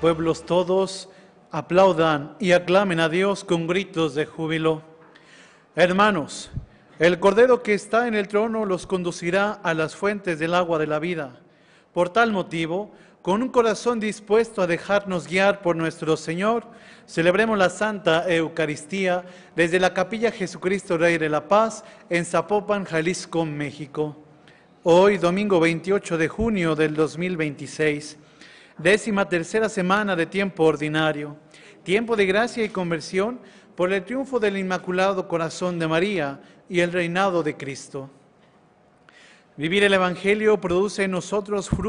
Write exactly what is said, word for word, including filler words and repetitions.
pueblos todos aplaudan y aclamen a Dios con gritos de júbilo. Hermanos, el Cordero que está en el trono los conducirá a las fuentes del agua de la vida. Por tal motivo, con un corazón dispuesto a dejarnos guiar por nuestro Señor, celebremos la Santa Eucaristía desde la Capilla Jesucristo Rey de la Paz en Zapopan, Jalisco, México. Hoy, domingo veintiocho de junio del dos mil veintiséis, décima tercera semana de tiempo ordinario, tiempo de gracia y conversión por el triunfo del Inmaculado Corazón de María y el reinado de Cristo. Vivir el Evangelio produce en nosotros frutos